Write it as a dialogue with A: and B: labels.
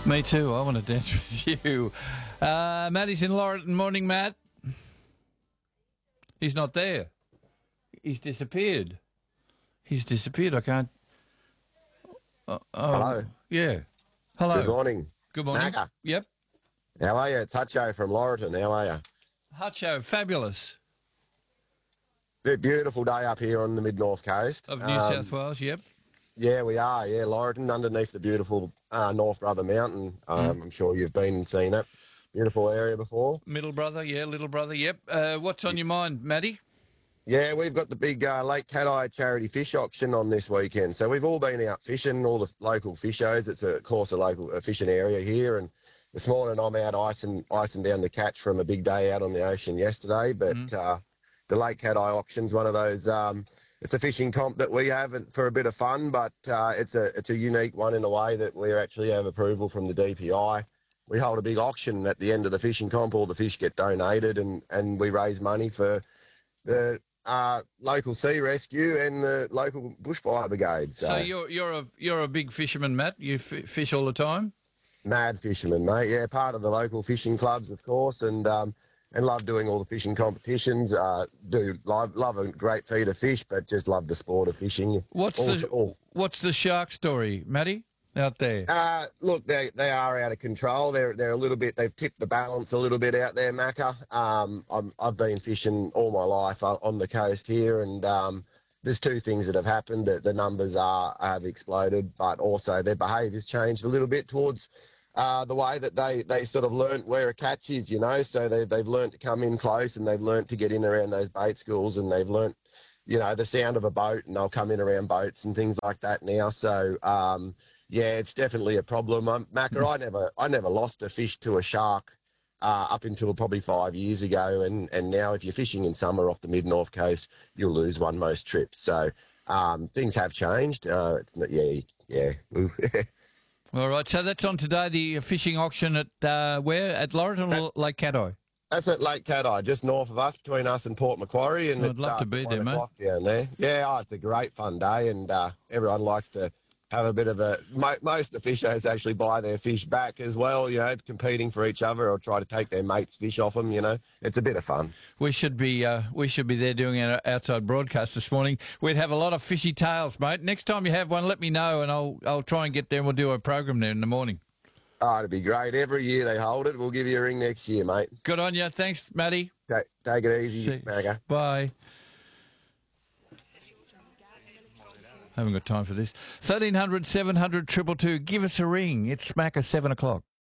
A: Me too. I want to dance with you. Matty's in Laurelton. Morning, Matt. He's not there. He's disappeared. I can't.
B: Hello.
A: Yeah. Hello.
B: Good morning.
A: Good morning.
B: Macca.
A: Yep.
B: How are you? It's Hutcho from Laurelton. How are you?
A: Hutcho, fabulous.
B: Beautiful day up here on the mid-north coast.
A: Of New South Wales, yep.
B: Yeah, we are. Yeah, Laurelton, underneath the beautiful North Brother Mountain. I'm sure you've been and seen it. Beautiful area before.
A: Middle brother, yeah, little brother, yep. What's on your mind, Matty?
B: Yeah, we've got the big Lake Cat-Eye charity fish auction on this weekend. So we've all been out fishing, all the local fishers. It's, of course, a local fishing area here. And this morning I'm out icing down the catch from a big day out on the ocean yesterday. But the Lake Cat-Eye auction's one of those... it's a fishing comp that we have for a bit of fun, but it's a unique one in a way that we actually have approval from the DPI. We hold a big auction at the end of the fishing comp. All the fish get donated, and we raise money for the local sea rescue and the local bushfire brigade.
A: So you're a big fisherman, Matt. You fish all the time.
B: Mad fisherman, mate. Yeah, part of the local fishing clubs, of course, and love doing all the fishing competitions. Love a great feed of fish, but just love the sport of fishing.
A: What's the shark story, Matty, out there?
B: Look, they are out of control. They're a little bit. They've tipped the balance a little bit out there, Macca. I've been fishing all my life on the coast here, and there's two things that have happened. The numbers have exploded, but also their behaviour's changed a little bit towards the way that they sort of learnt where a catch is, you know. So they've learnt to come in close, and they've learnt to get in around those bait schools, and they've learnt, you know, the sound of a boat, and they'll come in around boats and things like that now. So yeah, it's definitely a problem. Macca, I never lost a fish to a shark up until probably 5 years ago, and now if you're fishing in summer off the mid-north coast, you'll lose one most trips. So things have changed. Yeah.
A: All right, so that's on today, the fishing auction at where? At Laurelton or Lake Cat-Eye?
B: That's at Lake Cat-Eye, just north of us, between us and Port Macquarie. And
A: I'd love to be there, mate.
B: Down there. Yeah, it's a great fun day, and everyone likes to have a bit of a... Most of the fishers actually buy their fish back as well, you know, competing for each other or try to take their mates' fish off them, you know. It's a bit of fun.
A: We should be there doing our outside broadcast this morning. We'd have a lot of fishy tales, mate. Next time you have one, let me know, and I'll try and get there, and we'll do a program there in the morning.
B: Oh, it'd be great. Every year they hold it. We'll give you a ring next year, mate.
A: Good on you. Thanks, Matty.
B: Take it easy, Macca.
A: Bye. Haven't got time for this. 1300 700 222. Give us a ring. It's smack at 7 o'clock.